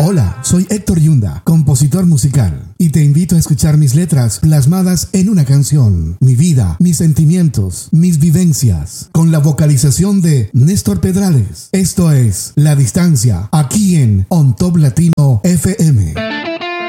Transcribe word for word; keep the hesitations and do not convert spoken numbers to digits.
Hola, soy Héctor Yunda, compositor musical, y te invito a escuchar mis letras plasmadas en una canción, mi vida, mis sentimientos, mis vivencias, con la vocalización de Néstor Pedrales. Esto es La Distancia, aquí en On Top Latino F M.